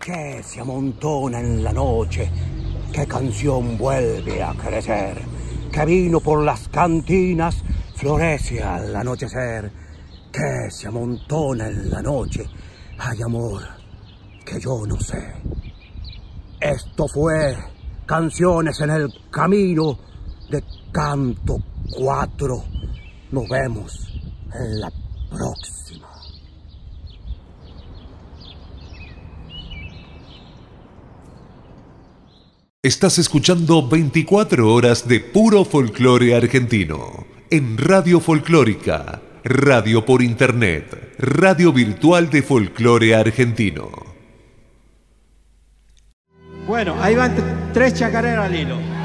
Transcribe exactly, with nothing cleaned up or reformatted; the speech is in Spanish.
que se amontona en la noche, qué canción vuelve a crecer, que vino por las cantinas florece al anochecer, que se amontona en la noche, hay amor que yo no sé. Esto fue Canciones en el Camino de Canto cuatro. Nos vemos en la próxima. Estás escuchando veinticuatro horas de puro folclore argentino en Radio Folclórica, radio por internet, radio virtual de folclore argentino. Bueno, ahí van tres chacareras al hilo.